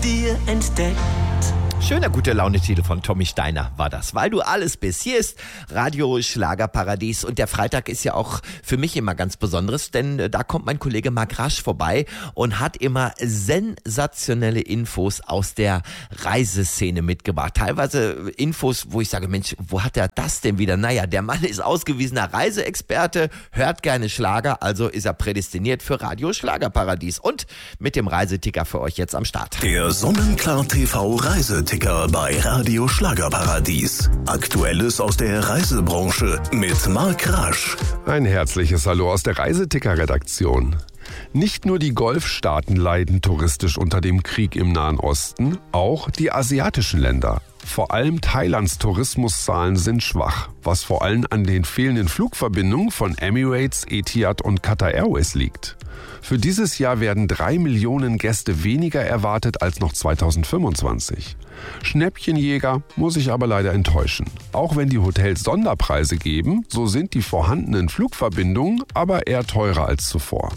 dir entdeckt. Schöner gute Laune-Titel von Tommy Steiner war das, weil du alles bist. Hier ist Radio Schlagerparadies und der Freitag ist ja auch für mich immer ganz Besonderes, denn da kommt mein Kollege Marc Rasch vorbei und hat immer sensationelle Infos aus der Reiseszene mitgebracht. Teilweise Infos, wo ich sage, Mensch, wo hat er das denn wieder? Naja, der Mann ist ausgewiesener Reiseexperte, hört gerne Schlager, also ist er prädestiniert für Radio Schlagerparadies und mit dem Reiseticker für euch jetzt am Start. Der Sonnenklar TV Reiseticker bei Radio Schlagerparadies. Aktuelles aus der Reisebranche mit Marc Rasch. Ein herzliches Hallo aus der Reiseticker-Redaktion. Nicht nur die Golfstaaten leiden touristisch unter dem Krieg im Nahen Osten, auch die asiatischen Länder. Vor allem Thailands Tourismuszahlen sind schwach, was vor allem an den fehlenden Flugverbindungen von Emirates, Etihad und Qatar Airways liegt. Für dieses Jahr werden 3 Millionen Gäste weniger erwartet als noch 2025. Schnäppchenjäger muss ich aber leider enttäuschen. Auch wenn die Hotels Sonderpreise geben, so sind die vorhandenen Flugverbindungen aber eher teurer als zuvor.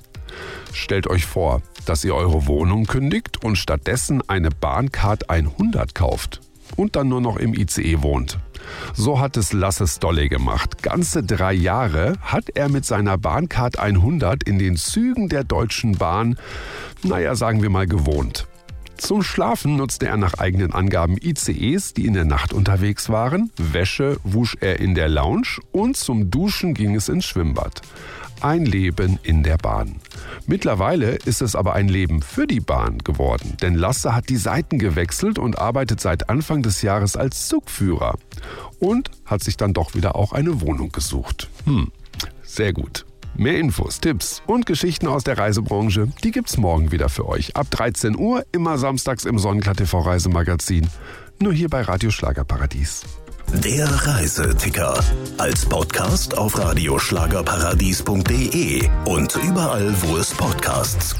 Stellt euch vor, dass ihr eure Wohnung kündigt und stattdessen eine Bahncard 100 kauft und dann nur noch im ICE wohnt. So hat es Lasse Stolle gemacht. Ganze 3 Jahre hat er mit seiner Bahncard 100 in den Zügen der Deutschen Bahn, sagen wir mal, gewohnt. Zum Schlafen nutzte er nach eigenen Angaben ICEs, die in der Nacht unterwegs waren. Wäsche wusch er in der Lounge und zum Duschen ging es ins Schwimmbad. Ein Leben in der Bahn. Mittlerweile ist es aber ein Leben für die Bahn geworden, denn Lasse hat die Seiten gewechselt und arbeitet seit Anfang des Jahres als Zugführer und hat sich dann doch wieder auch eine Wohnung gesucht. Sehr gut. Mehr Infos, Tipps und Geschichten aus der Reisebranche, die gibt's morgen wieder für euch. Ab 13 Uhr, immer samstags im Sonnenklar TV Reisemagazin. Nur hier bei Radio Schlagerparadies. Der Reiseticker. Als Podcast auf radioschlagerparadies.de und überall, wo es Podcasts